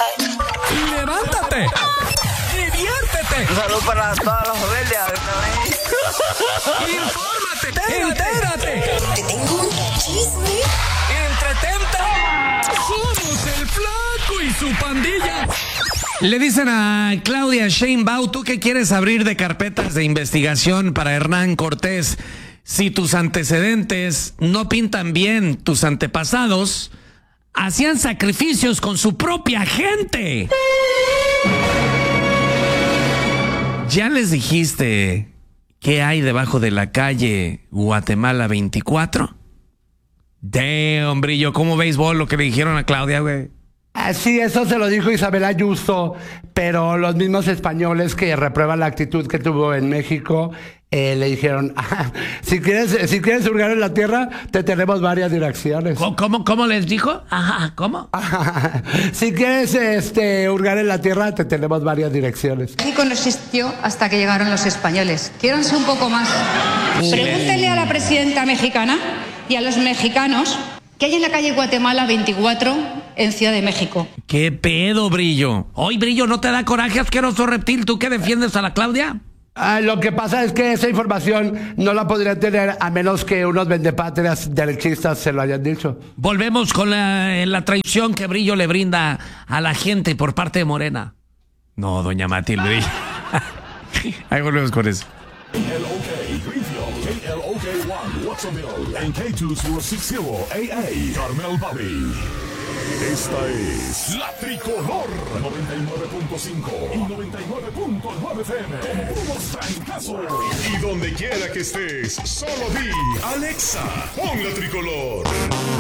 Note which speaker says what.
Speaker 1: ¡Levántate! ¡Diviértete!
Speaker 2: Un saludo para todas las familias.
Speaker 1: ¡Infórmate! ¡Entérate!
Speaker 3: Te tengo un chisme.
Speaker 1: ¡Entretente! ¡Somos el Flaco y su pandilla! Le dicen a Claudia Sheinbaum, ¿tú qué quieres abrir de carpetas de investigación para Hernán Cortés? Si tus antecedentes no pintan bien, tus antepasados hacían sacrificios con su propia gente. ¿Ya les dijiste qué hay debajo de la calle Guatemala 24? Damn, Brillo, ¿cómo béisbol lo que le dijeron a Claudia, güey?
Speaker 4: Sí, eso se lo dijo Isabel Ayuso, pero los mismos españoles que reprueban la actitud que tuvo en México le dijeron, si quieres hurgar en la tierra, te tenemos varias direcciones.
Speaker 1: ¿Cómo les dijo? Ajá, ¿cómo?
Speaker 4: Si quieres hurgar en la tierra, te tenemos varias direcciones.
Speaker 5: México no existió hasta que llegaron los españoles. Quiéranse un poco más. Pregúntenle a la presidenta mexicana y a los mexicanos qué hay en la calle Guatemala 24 en Ciudad de México.
Speaker 1: ¿Qué pedo, Brillo? Hoy, Brillo, ¿no te da coraje, asqueroso reptil? ¿Tú que defiendes a la Claudia?
Speaker 4: Lo que pasa es que esa información no la podría tener a menos que unos vendepatrias derechistas se lo hayan dicho.
Speaker 1: Volvemos con la traición que Brillo le brinda a la gente por parte de Morena. No, doña Matilde Brillo. Ahí volvemos con eso.
Speaker 6: KLOK Greenfield, KLOK 1 Watsonville, en K2060 AA Carmel Valley. Esta es La Tricolor 99.5 y 99.9 FM. Con puros trancazos. Y donde quiera que estés, solo di Alexa, pon La Tricolor.